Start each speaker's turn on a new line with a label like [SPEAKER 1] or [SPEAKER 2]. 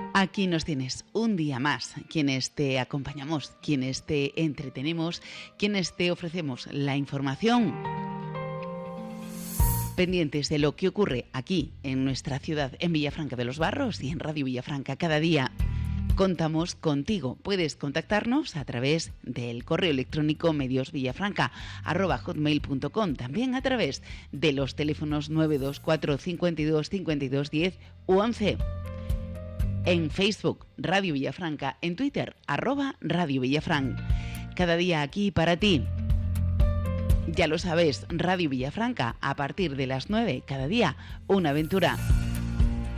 [SPEAKER 1] Aquí nos tienes un día más, quienes te acompañamos, quienes te entretenemos, quienes te ofrecemos la información, pendientes de lo que ocurre aquí en nuestra ciudad, en Villafranca de los Barros y en Radio Villafranca. Cada día contamos contigo. Puedes contactarnos a través del correo electrónico mediosvillafranca@hotmail.com, también a través de los teléfonos 924 52 52 10 u 11. En Facebook, Radio Villafranca, en Twitter, @Radio Villafran. Cada día aquí para ti. Ya lo sabes, Radio Villafranca, a partir de las 9, cada día una aventura.